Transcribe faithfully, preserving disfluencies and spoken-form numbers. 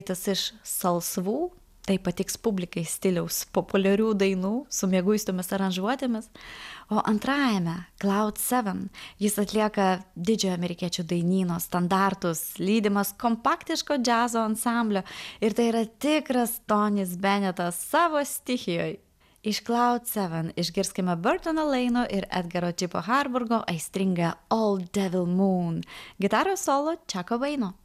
Tas iš salsvų, tai patiks publikai stiliaus populiarių dainų su mieguistomis aranžuotėmis, o antrajame Cloud seven jis atlieka didžiojo amerikiečių dainyno standartus, lydimas kompaktiško džiazo ansamblio ir tai yra tikras Tonis Bennetas savo stichijoj. Iš Cloud seven išgirskime Burtono Lane'o ir Edgaro Chipo Harburgo aistringą Old Devil Moon, gitaros solo Chucko Waino.